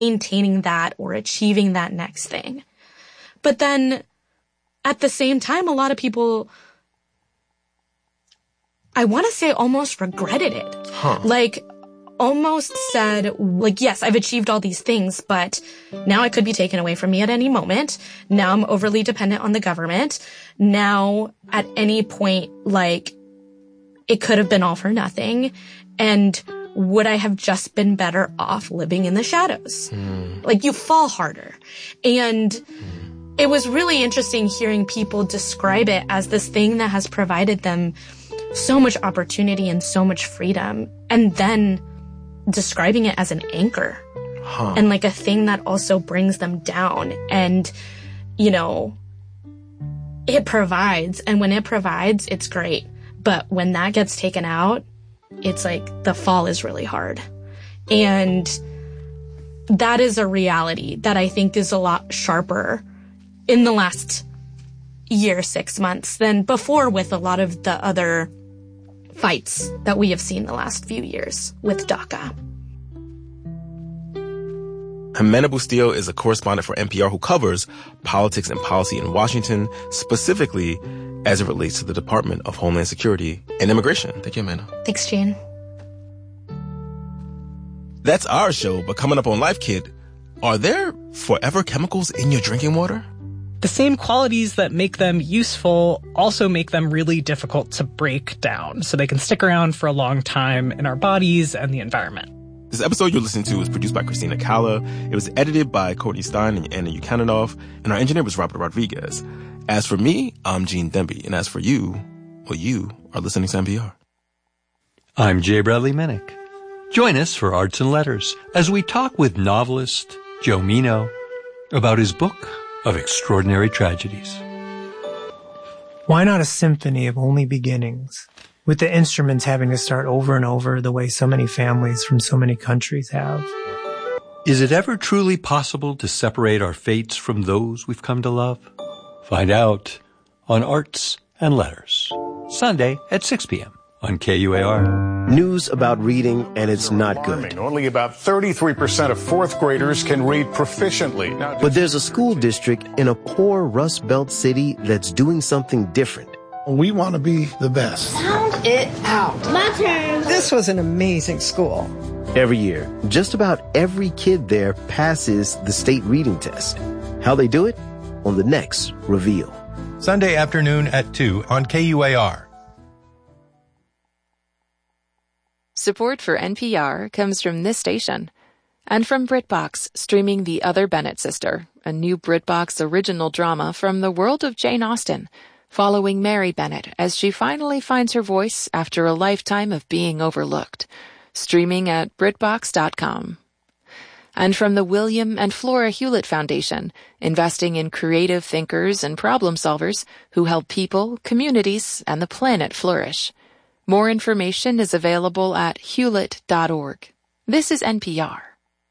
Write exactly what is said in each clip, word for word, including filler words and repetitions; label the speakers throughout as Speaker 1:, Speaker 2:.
Speaker 1: maintaining that or achieving that next thing. But then at the same time, a lot of people, I want to say almost regretted it.
Speaker 2: Huh.
Speaker 1: Like almost said, like, yes, I've achieved all these things, but now it could be taken away from me at any moment. Now I'm overly dependent on the government. Now at any point, like, it could have been all for nothing. And would I have just been better off living in the shadows? Mm. Like, you fall harder. And mm. it was really interesting hearing people describe it as this thing that has provided them so much opportunity and so much freedom, and then describing it as an anchor huh. and like a thing that also brings them down. And, you know, it provides, and when it provides, it's great. But when that gets taken out, it's like the fall is really hard. And that is a reality that I think is a lot sharper in the last year, six months than before with a lot of the other fights that we have seen the last few years with DACA.
Speaker 2: Jimena Bustillo is a correspondent for N P R who covers politics and policy in Washington, specifically as it relates to the Department of Homeland Security and Immigration. Thank you, Jimena.
Speaker 1: Thanks, Gene.
Speaker 2: That's our show, but coming up on Life Kit, are there forever chemicals in your drinking water?
Speaker 3: The same qualities that make them useful also make them really difficult to break down, so they can stick around for a long time in our bodies and the environment.
Speaker 2: This episode you're listening to was produced by Christina Calla. It was edited by Courtney Stein and Anna Yukananoff, and our engineer was Robert Rodriguez. As for me, I'm Gene Demby, and as for you, well, you are listening to N P R.
Speaker 4: I'm Jay Bradley Minnick. Join us for Arts and Letters as we talk with novelist Joe Mino about his book of extraordinary tragedies.
Speaker 5: Why not a symphony of only beginnings, with the instruments having to start over and over the way so many families from so many countries have?
Speaker 4: Is it ever truly possible to separate our fates from those we've come to love? Find out on Arts and Letters, Sunday at six p.m. on K U A R.
Speaker 6: News about reading, and it's not good.
Speaker 7: Only about thirty-three percent of fourth graders can read proficiently. Now,
Speaker 6: but there's a school district in a poor Rust Belt city that's doing something different.
Speaker 8: We want to be the best.
Speaker 9: Sound it out.
Speaker 10: My turn.
Speaker 11: This was an amazing school.
Speaker 6: Every year, just about every kid there passes the state reading test. How they do it? On the next Reveal.
Speaker 12: Sunday afternoon at two on K U A R.
Speaker 13: Support for N P R comes from this station and from BritBox, streaming The Other Bennett Sister, a new BritBox original drama from the world of Jane Austen, following Mary Bennett as she finally finds her voice after a lifetime of being overlooked. Streaming at Britbox dot com. And from the William and Flora Hewlett Foundation, investing in creative thinkers and problem solvers who help people, communities, and the planet flourish. More information is available at hewlett dot org. This is N P R.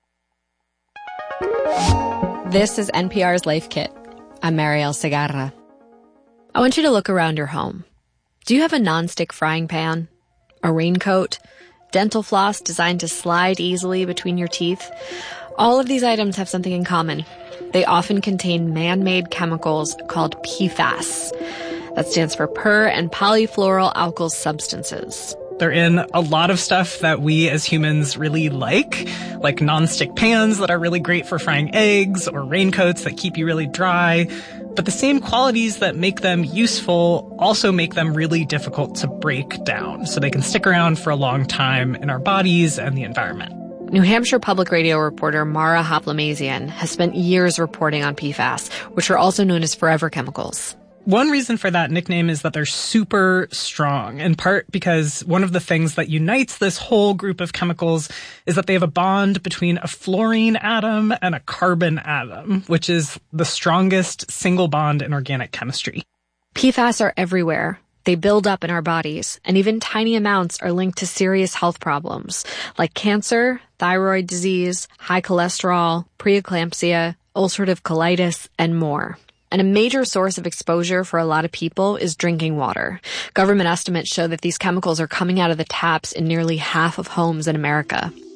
Speaker 14: This is N P R's Life Kit. I'm Marielle Segarra. I want you to look around your home. Do you have a nonstick frying pan? A raincoat? Dental floss designed to slide easily between your teeth? All of these items have something in common. They often contain man-made chemicals called P FAS. That stands for per- and polyfluoroalkyl substances.
Speaker 3: They're in a lot of stuff that we as humans really like, like nonstick pans that are really great for frying eggs, or raincoats that keep you really dry. But the same qualities that make them useful also make them really difficult to break down, so they can stick around for a long time in our bodies and the environment.
Speaker 14: New Hampshire Public Radio reporter Mara Hoplamazian has spent years reporting on P FAS, which are also known as forever chemicals.
Speaker 3: One reason for that nickname is that they're super strong, in part because one of the things that unites this whole group of chemicals is that they have a bond between a fluorine atom and a carbon atom, which is the strongest single bond in organic chemistry.
Speaker 14: P FAS are everywhere. They build up in our bodies, and even tiny amounts are linked to serious health problems like cancer, thyroid disease, high cholesterol, preeclampsia, ulcerative colitis, and more. And a major source of exposure for a lot of people is drinking water. Government estimates show that these chemicals are coming out of the taps in nearly half of homes in America.